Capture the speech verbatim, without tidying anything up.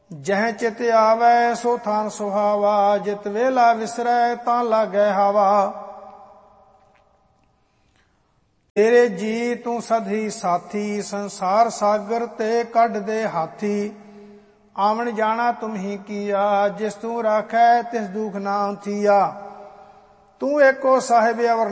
जह चित आवे सो थान सुहावा, जित वेला विसरै तां लागै हावा। तेरे जी तू सधी साथी, संसार सागर ते कढ दे हाथी। आवन जाना तुम ही किया, जिस तू राखै तिस दुख ना थिया। तू एको साहिब अवर